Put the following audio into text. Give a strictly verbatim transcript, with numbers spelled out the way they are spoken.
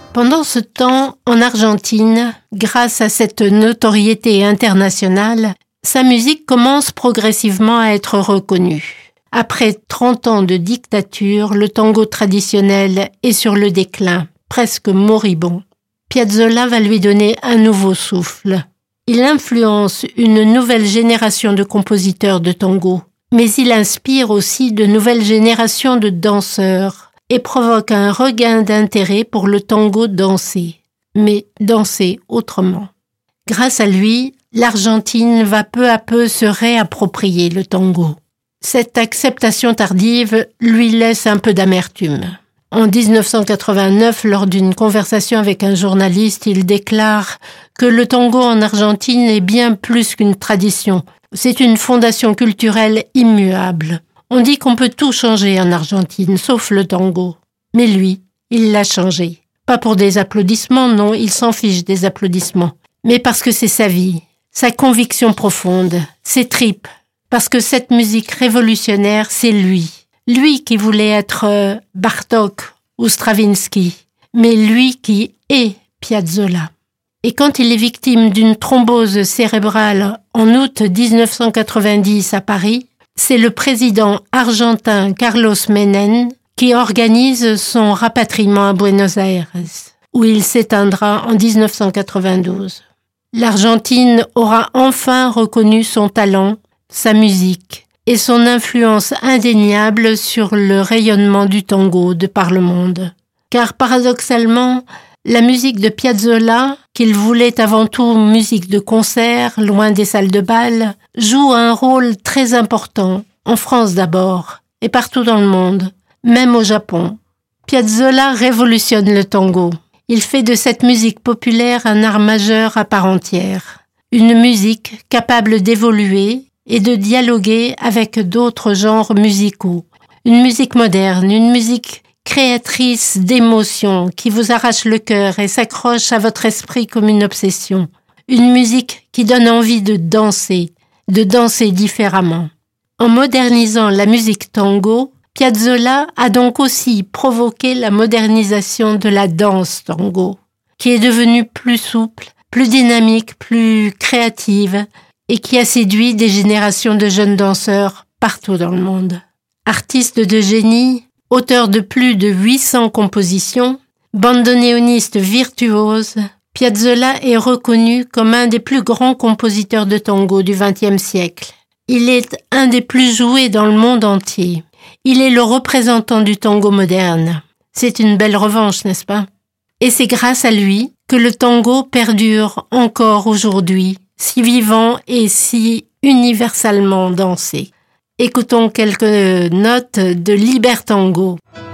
Pendant ce temps, en Argentine, grâce à cette notoriété internationale, sa musique commence progressivement à être reconnue. Après trente ans de dictature, le tango traditionnel est sur le déclin, presque moribond. Piazzolla va lui donner un nouveau souffle. Il influence une nouvelle génération de compositeurs de tango, mais il inspire aussi de nouvelles générations de danseurs et provoque un regain d'intérêt pour le tango dansé, mais dansé autrement. Grâce à lui, l'Argentine va peu à peu se réapproprier le tango. Cette acceptation tardive lui laisse un peu d'amertume. En dix-neuf cent quatre-vingt-neuf, lors d'une conversation avec un journaliste, il déclare que le tango en Argentine est bien plus qu'une tradition. C'est une fondation culturelle immuable. On dit qu'on peut tout changer en Argentine, sauf le tango. Mais lui, il l'a changé. Pas pour des applaudissements, non, il s'en fiche des applaudissements. Mais parce que c'est sa vie, sa conviction profonde, ses tripes. Parce que cette musique révolutionnaire, c'est lui. Lui qui voulait être Bartók ou Stravinsky, mais lui qui est Piazzolla. Et quand il est victime d'une thrombose cérébrale en août dix-neuf cent quatre-vingt-dix à Paris, c'est le président argentin Carlos Menem qui organise son rapatriement à Buenos Aires, où il s'éteindra en dix-neuf cent quatre-vingt-douze. L'Argentine aura enfin reconnu son talent, sa musique et son influence indéniable sur le rayonnement du tango de par le monde. Car paradoxalement, la musique de Piazzolla, qu'il voulait avant tout musique de concert, loin des salles de bal, joue un rôle très important, en France d'abord, et partout dans le monde, même au Japon. Piazzolla révolutionne le tango. Il fait de cette musique populaire un art majeur à part entière. Une musique capable d'évoluer et de dialoguer avec d'autres genres musicaux. Une musique moderne, une musique créatrice d'émotions qui vous arrache le cœur et s'accroche à votre esprit comme une obsession. Une musique qui donne envie de danser, de danser différemment. En modernisant la musique tango, Piazzolla a donc aussi provoqué la modernisation de la danse tango, qui est devenue plus souple, plus dynamique, plus créative, et qui a séduit des générations de jeunes danseurs partout dans le monde. Artiste de génie, auteur de plus de huit cents compositions, bandoneoniste virtuose, Piazzolla est reconnu comme un des plus grands compositeurs de tango du vingtième siècle. Il est un des plus joués dans le monde entier. Il est le représentant du tango moderne. C'est une belle revanche, n'est-ce pas? Et c'est grâce à lui que le tango perdure encore aujourd'hui, si vivant et si universellement dansé. Écoutons quelques notes de Libertango.